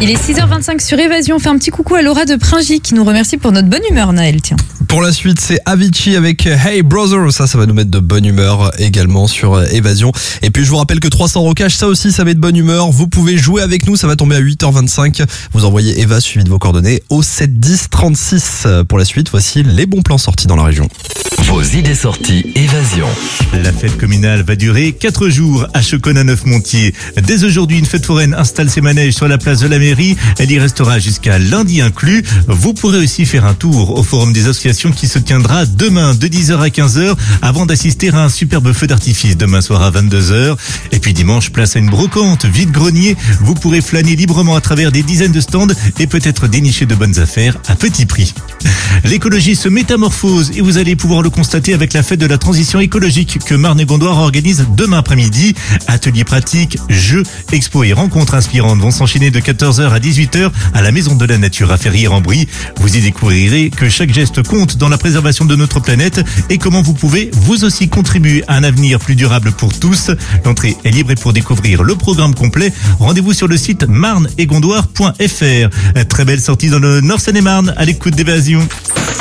Il est 6h25 sur Évasion. On fait un petit coucou à Laura de Pringy qui nous remercie pour notre bonne humeur, Naël. Tiens. Pour la suite, c'est Avicii avec Hey Brother. Ça va nous mettre de bonne humeur également sur Évasion. Et puis, je vous rappelle que 300 rocages, ça aussi, ça met de bonne humeur. Vous pouvez jouer avec nous. Ça va tomber à 8h25. Vous envoyez Eva suivi de vos coordonnées au 7 10 36. Pour la suite, voici les bons plans sortis dans la région. Vos idées sorties Évasion. La fête communale va durer 4 jours à Chocon à Neufmontier. Dès aujourd'hui, une fête foraine installe ses manèges sur la place de la mairie. Elle y restera jusqu'à lundi inclus. Vous pourrez aussi faire un tour au forum des associations qui se tiendra demain de 10h à 15h avant d'assister à un superbe feu d'artifice demain soir à 22h. Et puis dimanche, place à une brocante vide-grenier. Vous pourrez flâner librement à travers des dizaines de stands et peut-être dénicher de bonnes affaires à petit prix. L'écologie se métamorphose et vous allez pouvoir le constater avec la fête de la transition écologique que Marne et Gondoire organise demain après-midi. Ateliers pratiques, jeux, expos et rencontres inspirantes vont s'enchaîner de 14h à 18h à la Maison de la Nature à Ferrières-en-Brie. Vous y découvrirez que chaque geste compte dans la préservation de notre planète et comment vous pouvez vous aussi contribuer à un avenir plus durable pour tous. L'entrée est libre et pour découvrir le programme complet, rendez-vous sur le site marneetgondoire.fr. Très belle sortie dans le Nord Seine-et-Marne à l'écoute d'Évasion.